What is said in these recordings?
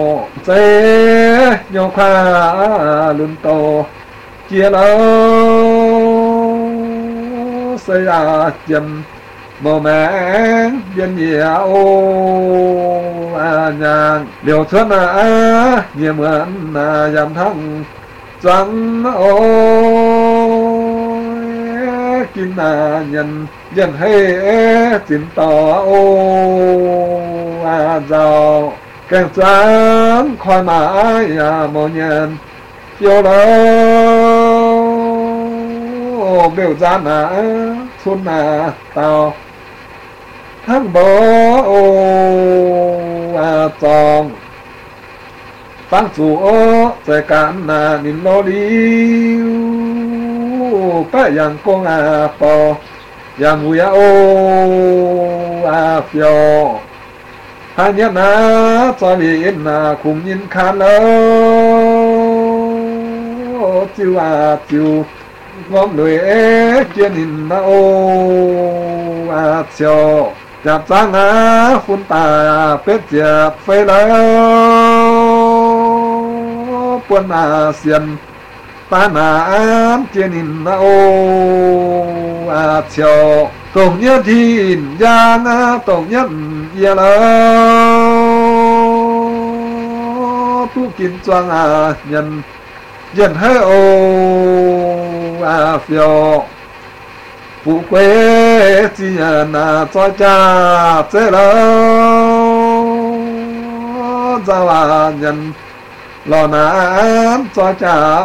dễ nhau khoa lưng tô chia lâu xây chìm mồ mẹ viên nhiều nhàng điều thuận nhiều mượn giảm thăng trắng kim nhân dân hay tìm tỏ giàu càng trắng khoai mãi mồ nhân chiều lâu biểu ra xuân tàu tháng bố tròn tăng chủ sẽ cản nhìn lo đi cái dạng con bò dạng mùi phiêu hai nhất cho biển cùng nhìn khăn lâu chiều chiều ngóm lưỡi kia nhìn chiều chạp sáng phun tà bếp chạp phê lâu quân xiên ta kia nhìn chiều tổng nhất thìn giang tổng nhất yên tu kín choang nhân dân hay phiêu phụ quê chỉ nhận cho cha chế lâu giao nhân lo nán cho cha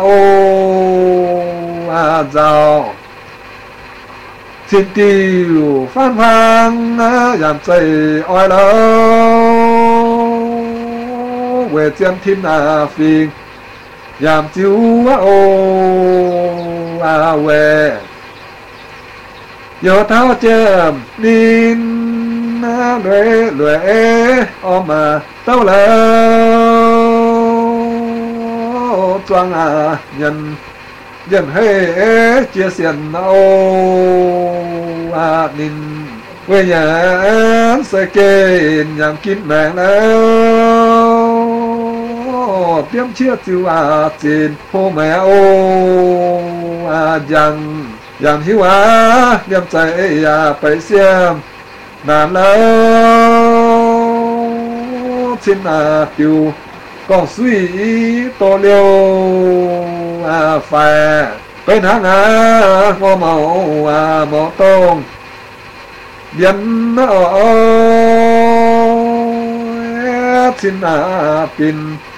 giàu xin tiêu phan phan giảm xây oi lâu về chân thiên phiền giảm chiếu về giờ tháo chém nín lưỡi lưỡi mà tao lâu choang nhân dân hay chia xiên nín quê nhà sẽ kê nhằm kín mạng lâu tiêm chia chiều trên hô mẹ rằng giảm hiếu niềm chạy phải xem nàn lâu xin tiêu còn suy tô liêu phải bên hàng ngô màu màu tông biến xin pin